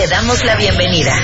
Te damos la bienvenida.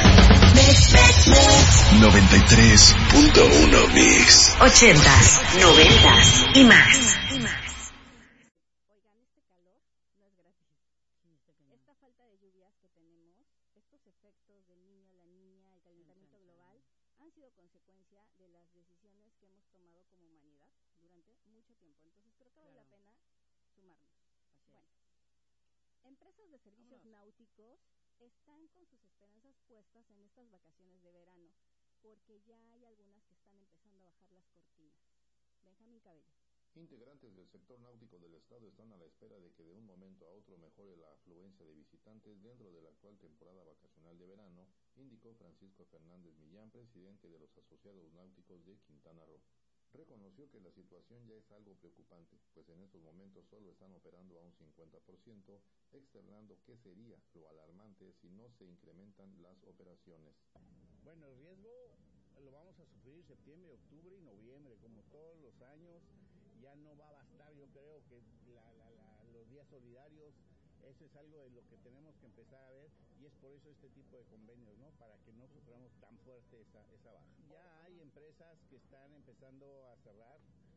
93.1 Mix. 80s, 90s y más. Oigan, este calor no es gratis. Esta falta de lluvias que tenemos, estos efectos del niño, la niña, el calentamiento global, han sido consecuencia de las decisiones que hemos tomado como humanidad durante mucho tiempo. Entonces creo que vale la pena sumarnos. Bueno, empresas de servicios náuticos están con sus esperanzas puestas en estas vacaciones de verano, porque ya hay algunas que están empezando a bajar las cortinas. Benjamín Cabello. Integrantes del sector náutico del estado están a la espera de que de un momento a otro mejore la afluencia de visitantes dentro de la actual temporada vacacional de verano, indicó Francisco Fernández Millán, presidente de los asociados náuticos de Quintana Roo. Reconoció que la situación ya es algo preocupante, pues en estos momentos solo están operando a un 50%, externando que sería lo alarmante si no se incrementan las operaciones. Bueno, el riesgo lo vamos a sufrir septiembre, octubre y noviembre, como todos los años. Ya no va a bastar, yo creo que los días solidarios, eso es algo de lo que tenemos que empezar a ver, y es por eso este tipo de convenios, ¿no? Para que no suframos tan fuerte esa baja. Ya hay empresas que están empezando a cerrar.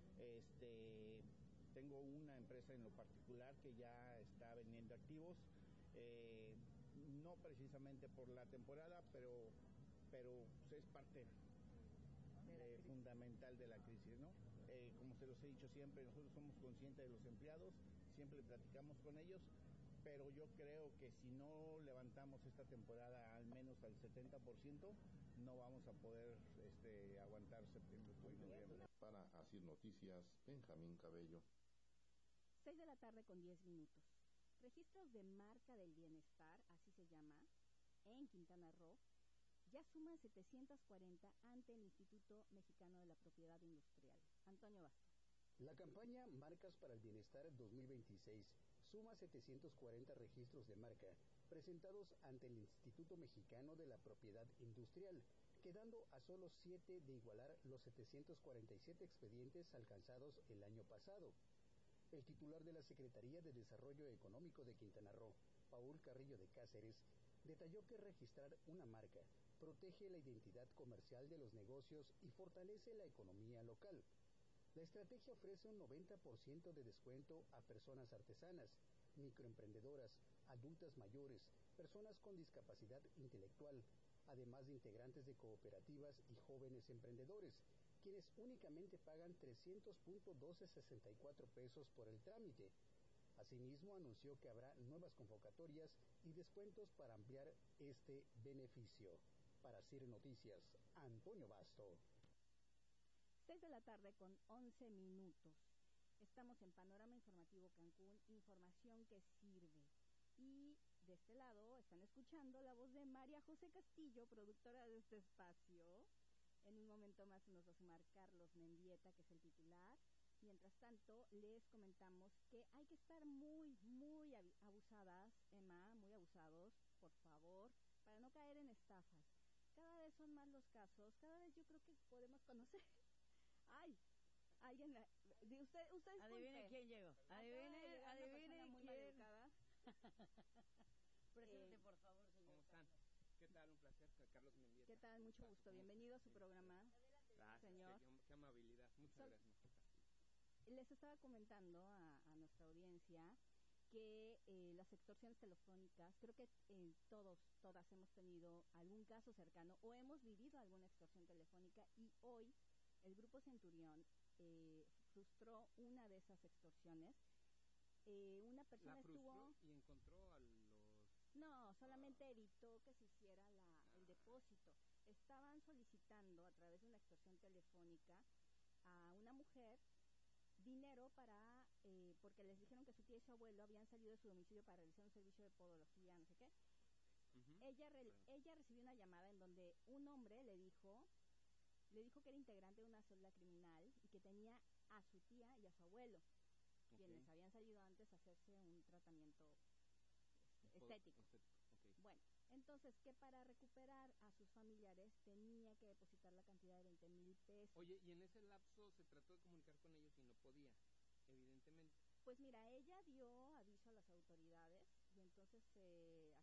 Tengo una empresa en lo particular que ya está vendiendo activos, no precisamente por la temporada, pero es parte fundamental de la crisis, ¿no? Como se los he dicho siempre, nosotros somos conscientes de los empleados, siempre platicamos con ellos, pero yo creo que si no levantamos esta temporada al menos al 70%, no vamos a poder aguantar septiembre, octubre y noviembre. Para Asir Noticias, Benjamín Cabello. 6 de la tarde con 10 minutos. Registros de marca del bienestar, así se llama, en Quintana Roo, ya suman 740 ante el Instituto Mexicano de la Propiedad Industrial. Antonio Basto. La campaña Marcas para el Bienestar 2026 suma 740 registros de marca presentados ante el Instituto Mexicano de la Propiedad Industrial, quedando a solo 7 de igualar los 747 expedientes alcanzados el año pasado. El titular de la Secretaría de Desarrollo Económico de Quintana Roo, Paul Carrillo de Cáceres, detalló que registrar una marca protege la identidad comercial de los negocios y fortalece la economía local. La estrategia ofrece un 90% de descuento a personas artesanas, microemprendedoras, adultas mayores, personas con discapacidad intelectual, además de integrantes de cooperativas y jóvenes emprendedores, quienes únicamente pagan 300.1264 pesos por el trámite. Asimismo, anunció que habrá nuevas convocatorias y descuentos para ampliar este beneficio. Para CIR Noticias, Antonio Basto. 6 de la tarde con 11 minutos. Estamos en Panorama Informativo Cancún, información que sirve. Y de este lado están escuchando la voz de María José Castillo, productora de este espacio. En un momento más nos va a sumar Carlos Mendieta, que es el titular. Mientras tanto, les comentamos que hay que estar muy abusadas, Emma, muy abusados, por favor, para no caer en estafas. Cada vez son más los casos, cada vez yo creo que podemos conocer. Ay, alguien, usted adivine quién llegó. Adivine quién. Presente, por favor, señor. ¿Cómo están? ¿Qué tal? Un placer, Carlos Mendieta. ¿Qué tal? Mucho gusto. Bienvenido a su programa. Gracias, señor. Qué amabilidad. Muchas gracias, Mr. Castillo. Les estaba comentando a nuestra audiencia que las extorsiones telefónicas, creo que todas hemos tenido algún caso cercano o hemos vivido alguna extorsión telefónica, y hoy el Grupo Centurión frustró una de esas extorsiones. Una persona estuvo y encontró a los... No, solamente evitó que se hiciera el depósito. Estaban solicitando a través de una extorsión telefónica a una mujer dinero para, porque les dijeron que su tía y su abuelo habían salido de su domicilio para realizar un servicio de podología, no sé qué. Ella recibió una llamada en donde un hombre le dijo que era integrante de una célula criminal y que tenía a su tía y a su abuelo, quienes habían salido antes a hacerse un tratamiento estético. Bueno, entonces que para recuperar a sus familiares tenía que depositar la cantidad de 20,000 pesos. Oye, y en ese lapso se trató de comunicar con ellos y no podía, evidentemente. Pues mira, ella dio aviso a las autoridades y entonces